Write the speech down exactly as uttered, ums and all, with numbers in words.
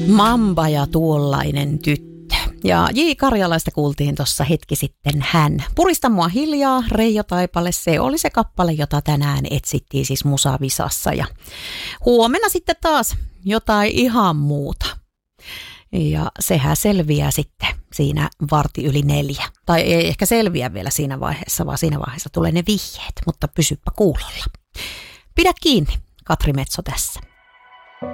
Mamba ja tuollainen tyttö. Ja J. Karjalaista kuultiin tuossa hetki sitten hän. Purista mua hiljaa, Reijo Taipale, se oli se kappale, jota tänään etsittiin siis Musavisassa. Ja huomenna sitten taas jotain ihan muuta. Ja sehän selviää sitten siinä varti yli neljä. Tai ei ehkä selviä vielä siinä vaiheessa, vaan siinä vaiheessa tulee ne vihjeet, mutta pysyppä kuulolla. Pidä kiinni, Katri Metso tässä.